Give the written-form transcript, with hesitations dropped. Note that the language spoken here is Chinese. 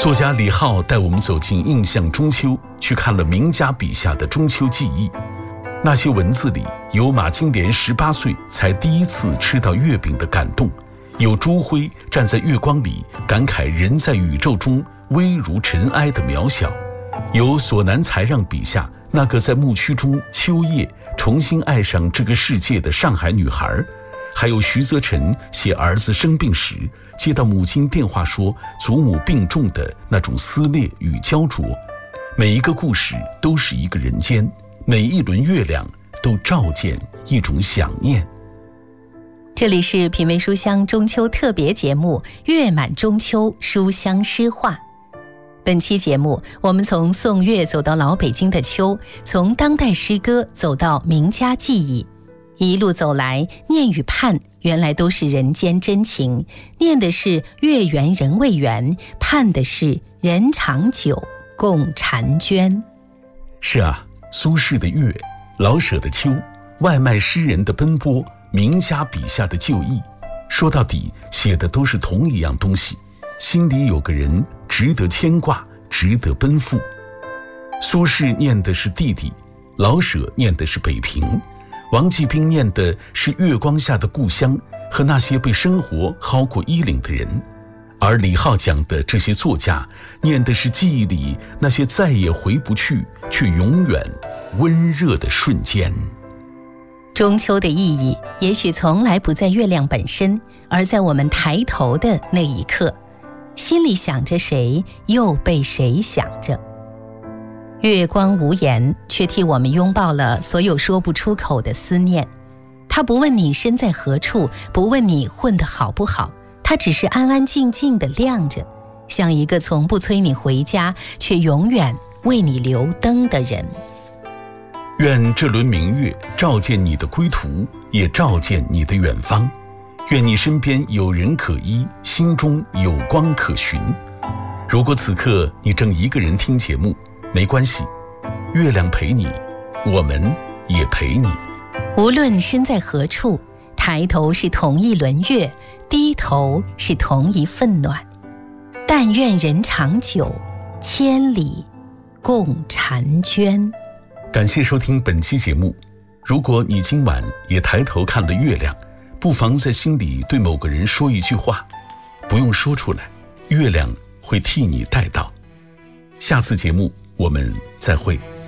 作家李浩带我们走进印象中秋，去看了名家笔下的中秋记忆。那些文字里有马金莲18岁才第一次吃到月饼的感动，有朱辉站在月光里感慨人在宇宙中微如尘埃的渺小，有索南才让笔下那个在牧区中秋夜重新爱上这个世界的上海女孩，还有徐则臣写儿子生病时接到母亲电话说祖母病重的那种撕裂与焦灼。每一个故事都是一个人间，每一轮月亮都照见一种想念。 这里是品味书香中秋特别节目《月满中秋书香诗话》。本期节目，我们从宋月走到老北京的秋，从当代诗歌走到名家记忆，一路走来，念与盼原来都是人间真情，念的是月圆人未圆，盼的是人长久共婵娟。 是啊，苏轼的月，老舍的秋，外卖诗人的奔波，名家笔下的旧忆，说到底写的都是同一样东西，心里有个人值得牵挂，值得奔赴。苏轼念的是弟弟，老舍念的是北平，王继兵念的是月光下的故乡和那些被生活薅过衣领的人，而李浩讲的这些作家念的是记忆里那些再也回不去却永远温热的瞬间。 中秋的意义也许从来不在月亮本身，而在我们抬头的那一刻，心里想着谁，又被谁想着。月光无言，却替我们拥抱了所有说不出口的思念。他不问你身在何处，不问你混得好不好，他只是安安静静地亮着，像一个从不催你回家，却永远为你留灯的人。 愿这轮明月照见你的归途，也照见你的远方。愿你身边有人可依，心中有光可寻。如果此刻你正一个人听节目，没关系，月亮陪你，我们也陪你。 无论身在何处，抬头是同一轮月，低头是同一份暖。但愿人长久，千里共婵娟。 感谢收听本期节目。如果你今晚也抬头看了月亮，不妨在心里对某个人说一句话，不用说出来，月亮会替你带到。下次节目我们再会。